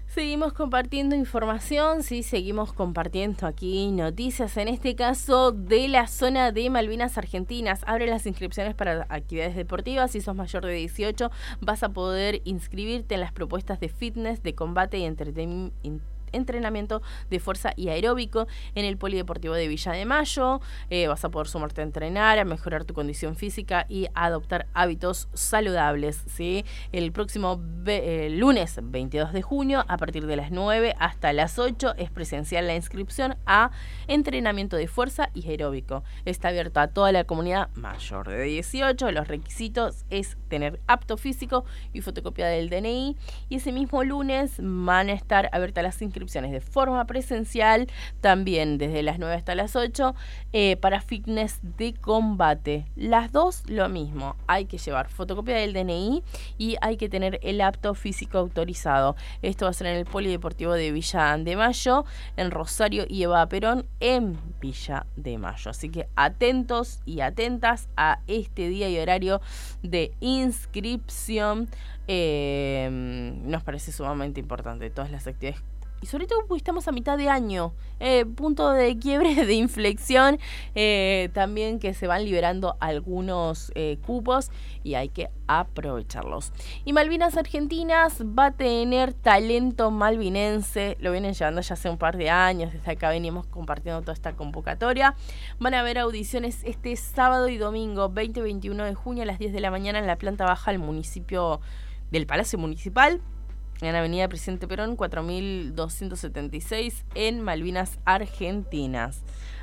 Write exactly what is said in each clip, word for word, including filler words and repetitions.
Seguimos compartiendo información, sí, seguimos compartiendo aquí noticias, en este caso de la zona de Malvinas Argentinas. Abre las inscripciones para actividades deportivas. Si sos mayor de dieciocho, vas a poder inscribirte en las propuestas de fitness, de combate y entretenimiento. entrenamiento de fuerza y aeróbico en el Polideportivo de Villa de Mayo. Eh, vas a poder sumarte a entrenar, a mejorar tu condición física y a adoptar hábitos saludables, ¿sí? El próximo eh, lunes veintidós de junio, a partir de las nueve hasta las ocho, es presencial la inscripción a entrenamiento de fuerza y aeróbico. Está abierto a toda la comunidad mayor de dieciocho. Los requisitos es tener apto físico y fotocopia del D N I. Y ese mismo lunes van a estar abiertas las inscripciones de forma presencial, también desde las nueve hasta las ocho, eh, para fitness de combate. Las dos lo mismo, hay que llevar fotocopia del D N I y hay que tener el apto físico autorizado. Esto va a ser en el Polideportivo de Villa de Mayo, en Rosario y Eva Perón, en Villa de Mayo. Así que atentos y atentas a este día y horario de inscripción. Eh, nos parece sumamente importante todas las actividades. Y sobre todo porque estamos a mitad de año, eh, punto de quiebre, de inflexión, eh, también que se van liberando algunos eh, cupos y hay que aprovecharlos. Y Malvinas Argentinas va a tener talento malvinense, lo vienen llevando ya hace un par de años, desde acá venimos compartiendo toda esta convocatoria. Van a haber audiciones este sábado y domingo, veinte y veintiuno de junio a las diez de la mañana en la planta baja del municipio del Palacio Municipal, en Avenida Presidente Perón, cuatro mil doscientos setenta y seis, en Malvinas Argentinas.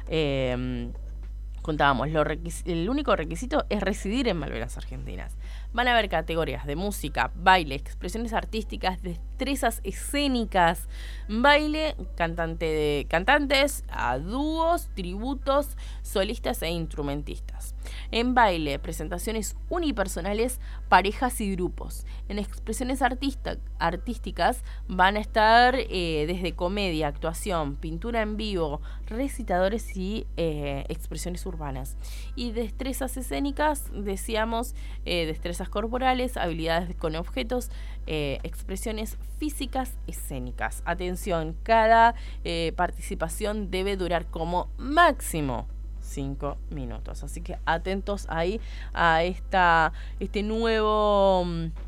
Eh, contábamos, lo requis- el único requisito es residir en Malvinas Argentinas. Van a haber categorías de música, baile, expresiones artísticas, destrezas escénicas, baile, cantante de, cantantes, a dúos, tributos, solistas e instrumentistas. En baile, presentaciones unipersonales, parejas y grupos. En expresiones artista, artísticas van a estar eh, desde comedia, actuación, pintura en vivo, recitadores y eh, expresiones urbanas. Y destrezas escénicas, decíamos, eh, destrezas corporales, habilidades con objetos, eh, expresiones físicas escénicas. Atención, cada eh, participación debe durar como máximo cinco minutos. Así que atentos ahí a esta, este nuevo...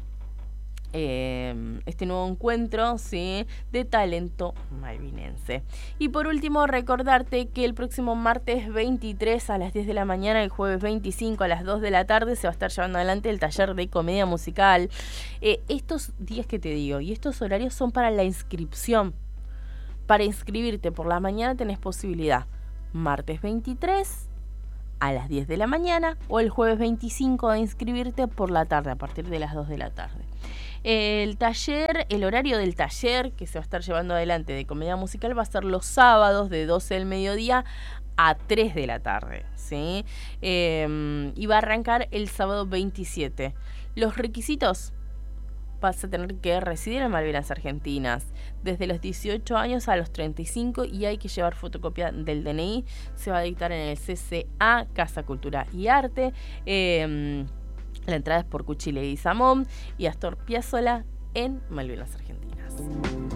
Eh, este nuevo encuentro, ¿sí?, de talento malvinense. Y por último, recordarte que el próximo martes veintitrés a las diez de la mañana, el jueves veinticinco a las dos de la tarde, se va a estar llevando adelante el taller de comedia musical. Eh, estos días que te digo y estos horarios son para la inscripción. Para inscribirte por la mañana tenés posibilidad martes veintitrés a las diez de la mañana o el jueves veinticinco de inscribirte por la tarde, a partir de las dos de la tarde. El taller, el horario del taller que se va a estar llevando adelante de comedia musical va a ser los sábados de doce del mediodía a tres de la tarde, ¿sí? Eh, y va a arrancar el sábado veintisiete. Los requisitos: vas a tener que residir en Malvinas Argentinas desde los dieciocho años a los treinta y cinco y hay que llevar fotocopia del D N I. Se va a dictar en el C C A, Casa Cultura y Arte. Eh, la entrada es por Cuchile y Samón y Astor Piazzolla en Malvinas Argentinas.